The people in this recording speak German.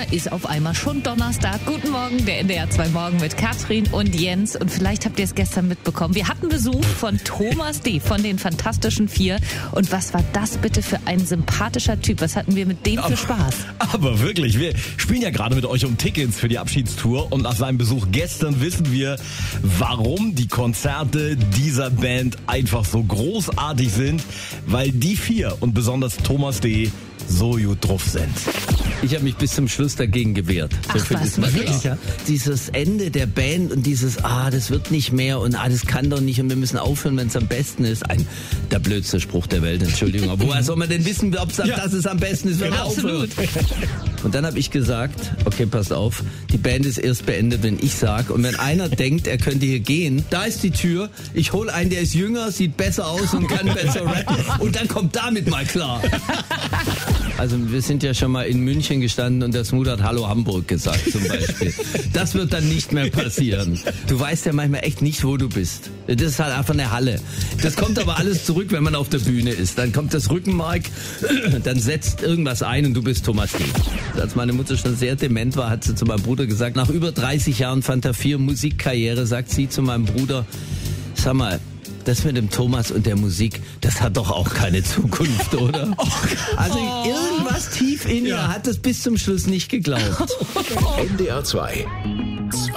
ist auf einmal schon Donnerstag. Guten Morgen, der NDR 2 Morgen mit Katrin und Jens. Und vielleicht habt ihr es gestern mitbekommen. Wir hatten Besuch von Thomas D. von den Fantastischen Vier. Und was war das bitte für ein sympathischer Typ? Was hatten wir mit dem für Spaß? Aber wirklich, wir spielen ja gerade mit euch um Tickets für die Abschiedstour. Und nach seinem Besuch gestern wissen wir, warum die Konzerte dieser Band einfach so großartig sind. Weil die vier und besonders Thomas D. so gut drauf sind. Ich habe mich bis zum Schluss dagegen gewehrt. So Ach, viel was, ist mal wirklich? klar. Dieses Ende der Band und dieses, das wird nicht mehr und das kann doch nicht und wir müssen aufhören, wenn es am besten ist. Der blödste Spruch der Welt, Entschuldigung. Aber woher soll man denn wissen, ob das es am besten ist, wenn man aufhört? Und dann habe ich gesagt, okay, passt auf, die Band ist erst beendet, wenn ich sage. Und wenn einer denkt, er könnte hier gehen, da ist die Tür, ich hole einen, der ist jünger, sieht besser aus und kann besser rappen. Und dann kommt damit mal klar. Also wir sind ja schon mal in München gestanden und der Smooth hat Hallo Hamburg gesagt zum Beispiel. Das wird dann nicht mehr passieren. Du weißt ja manchmal echt nicht, wo du bist. Das ist halt einfach eine Halle. Das kommt aber alles zurück, wenn man auf der Bühne ist. Dann kommt das Rückenmark, dann setzt irgendwas ein und du bist Thomas D. Als meine Mutter schon sehr dement war, hat sie zu meinem Bruder gesagt, nach über 30 Jahren Fanta 4 Musikkarriere, sagt sie zu meinem Bruder, sag mal, das mit dem Thomas und der Musik, das hat doch auch keine Zukunft, oder? Also irgendwas tief in ihr hat das bis zum Schluss nicht geglaubt. NDR 2